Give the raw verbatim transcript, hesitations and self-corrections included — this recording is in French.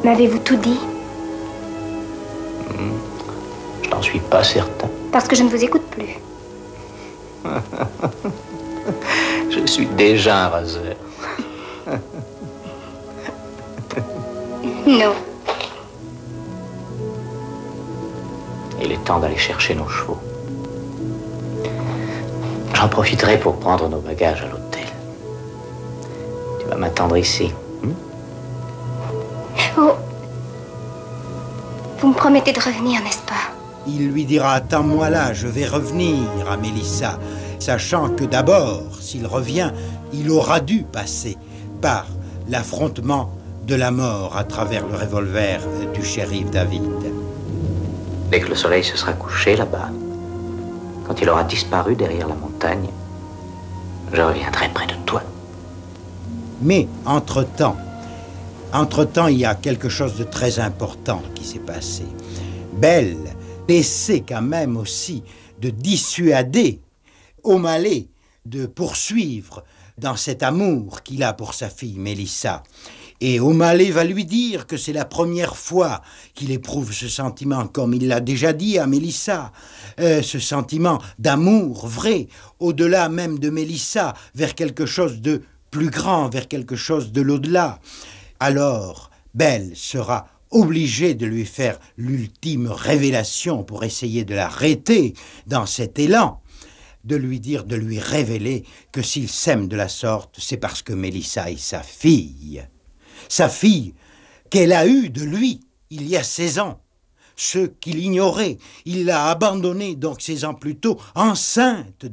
M'avez-vous tout dit? Mmh. Je n'en suis pas certain. Parce que je ne vous écoute plus. Je suis déjà un raseur. Non. Il est temps d'aller chercher nos chevaux. J'en profiterai pour prendre nos bagages à l'hôtel. Tu vas m'attendre ici. Hein? Oh. Vous me promettez de revenir, n'est-ce pas? Il lui dira, attends-moi là, je vais revenir à Mélissa, sachant que d'abord, s'il revient, il aura dû passer par l'affrontement de la mort à travers le revolver du shérif David. Dès que le soleil se sera couché là-bas, quand il aura disparu derrière la montagne, je reviendrai près de toi. Mais, entre-temps, entre-temps, il y a quelque chose de très important qui s'est passé. Belle essaie quand même aussi de dissuader O'Malley de poursuivre dans cet amour qu'il a pour sa fille Mélissa. Et O'Malley va lui dire que c'est la première fois qu'il éprouve ce sentiment, comme il l'a déjà dit à Mélissa, euh, ce sentiment d'amour vrai, au-delà même de Mélissa, vers quelque chose de plus grand, vers quelque chose de l'au-delà. Alors, Belle sera obligée de lui faire l'ultime révélation pour essayer de l'arrêter dans cet élan, de lui dire, de lui révéler que s'il s'aime de la sorte, c'est parce que Mélissa est sa fille. Sa fille qu'elle a eue de lui il y a seize ans. Ce qu'il ignorait, il l'a abandonnée donc seize ans plus tôt, enceinte